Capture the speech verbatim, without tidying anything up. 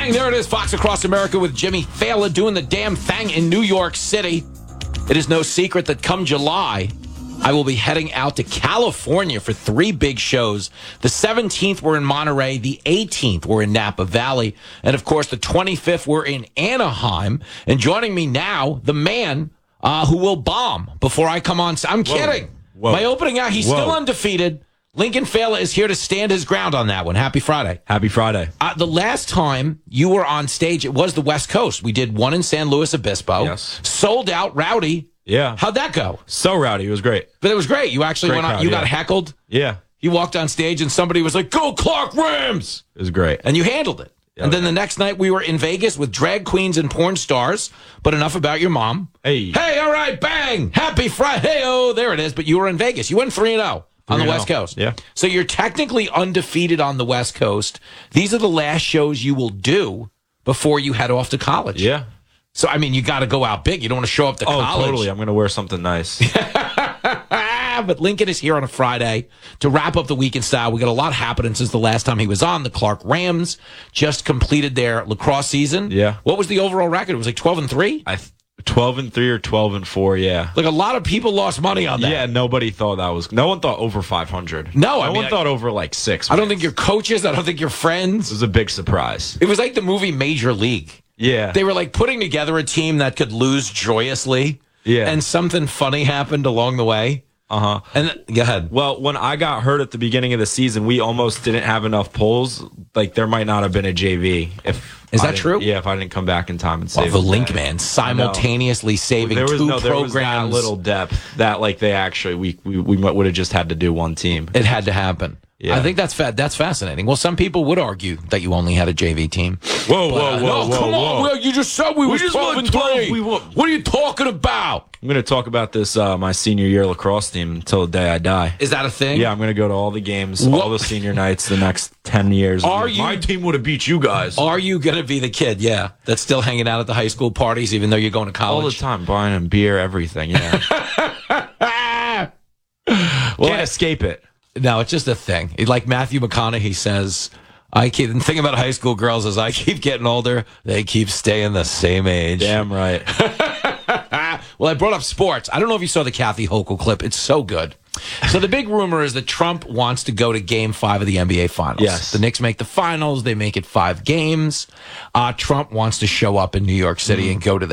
Bang, there it is. Fox Across America with Jimmy Fallon doing the damn thing in New York City. It is no secret that come July, I will be heading out to California for three big shows. The seventeenth, we're in Monterey. The eighteenth, we're in Napa Valley. And, of course, the twenty-fifth, we're in Anaheim. And joining me now, the man uh, who will bomb before I come on. I'm kidding. Whoa. Whoa. My opening out, he's Whoa. still undefeated. Lincoln Fela is here to stand his ground on that one. Happy Friday. Happy Friday. Uh, the last time you were on stage, it was the West Coast. We did one in San Luis Obispo. Yes. Sold out, rowdy. Yeah. How'd that go? So rowdy. It was great. But it was great. You actually Great went on, crowd, you yeah. got heckled. Yeah. You walked on stage and somebody was like, "Go Clark Rams!" It was great. And you handled it. Yeah, and then yeah. the next night we were in Vegas with drag queens and porn stars. But enough about your mom. Hey. Hey, all right, bang. Happy Friday. Hey, oh, there it is. But you were in Vegas. You went three and oh. On the West Coast. Yeah. So you're technically undefeated on the West Coast. These are the last shows you will do before you head off to college. Yeah. So, I mean, you got to go out big. You don't want to show up to Oh, college. totally. I'm going to wear something nice. But Lincoln is here on a Friday to wrap up the week in style. We got a lot happening since the last time he was on. The Clark Rams just completed their lacrosse season. Yeah. What was the overall record? It was like twelve and three? I th- twelve and three or twelve and four, yeah. Like a lot of people lost money on that. Yeah, nobody thought that was... No one thought over five hundred. No, no I mean, one I- thought over like six. I don't wins. think your coaches, I don't think your friends. It was a big surprise. It was like the movie Major League. Yeah. They were like putting together a team that could lose joyously. Yeah. And something funny happened along the way. Uh-huh. And th- go ahead. Well, when I got hurt at the beginning of the season, we almost didn't have enough polls. Like, there might not have been a J V. If Is I that didn't- true? Yeah, if I didn't come back in time and Well, save the the Link day. Man simultaneously saving There was two no, there was that programs. little depth that, like, they actually, we, we, we would have just had to do one team. It had to happen. Yeah. I think that's fa- that's fascinating. Well, some people would argue that you only had a J V team. Whoa, But, whoa, uh, whoa, no, whoa, come whoa. on, Will. You just said we, We was just twelve won and twelve. three. We won. What are you talking about? I'm going to talk about this, uh, my senior year lacrosse team until the day I die. Is that a thing? Yeah, I'm going to go to all the games, What? all the senior nights the next ten years. Are you- My team would have beat you guys. Are you going to be the kid, yeah, that's still hanging out at the high school parties even though you're going to All the college? time, buying them beer, everything, yeah. Well, Can't escape it. no, it's just a thing. It- Like Matthew McConaughey says, I keep, the thing about high school girls is I keep getting older, they keep staying the same age. Damn right. Well, I brought up sports. I don't know if you saw the Kathy Hochul clip. It's so good. So the big rumor is that Trump wants to go to game five of the N B A Finals. Yes. The Knicks make the finals. They make it five games. Uh, Trump wants to show up in New York City and go to that.